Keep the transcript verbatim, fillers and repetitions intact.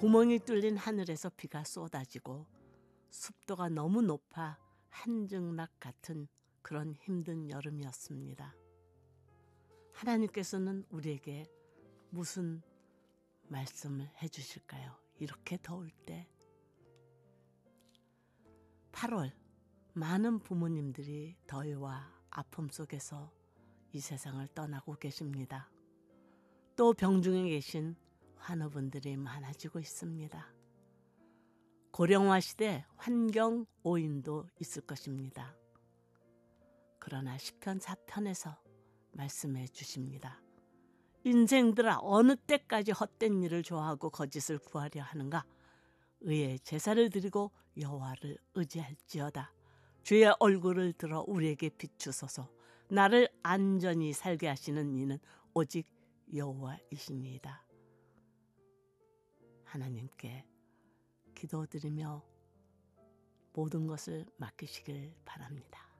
구멍이 뚫린 하늘에서 비가 쏟아지고 습도가 너무 높아 한증낙 같은 그런 힘든 여름이었습니다. 하나님께서는 우리에게 무슨 말씀을 해주실까요? 이렇게 더울 때. 팔월, 많은 부모님들이 더위와 아픔 속에서 이 세상을 떠나고 계십니다. 또 병중에 계신 환우분들이 많아지고 있습니다. 고령화 시대 환경 오인도 있을 것입니다. 그러나 시편 사 편에서 말씀해 주십니다. 인생들아, 어느 때까지 헛된 일을 좋아하고 거짓을 구하려 하는가? 의의 제사를 드리고 여호와를 의지할지어다. 주의 얼굴을 들어 우리에게 비추소서. 나를 안전히 살게 하시는 이는 오직 여호와이시니이다. 하나님께 기도드리며 모든 것을 맡기시길 바랍니다.